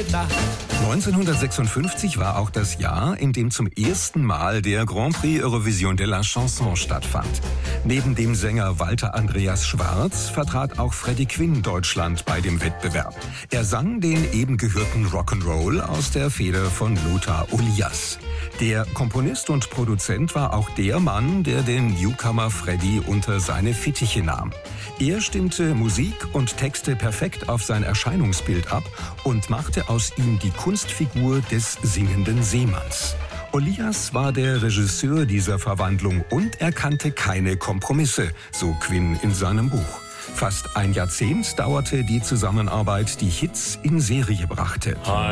Pietà. 1956 war auch das Jahr, in dem zum ersten Mal der Grand Prix Eurovision de la Chanson stattfand. Neben dem Sänger Walter Andreas Schwarz vertrat auch Freddie Quinn Deutschland bei dem Wettbewerb. Er sang den eben gehörten Rock'n'Roll aus der Feder von Lothar Olias. Der Komponist und Produzent war auch der Mann, der den Newcomer Freddie unter seine Fittiche nahm. Er stimmte Musik und Texte perfekt auf sein Erscheinungsbild ab und machte aus ihm die Kunstfigur des singenden Seemanns. Olias war der Regisseur dieser Verwandlung und er kannte keine Kompromisse, so Quinn in seinem Buch. Fast ein Jahrzehnt dauerte die Zusammenarbeit, die Hits in Serie brachte.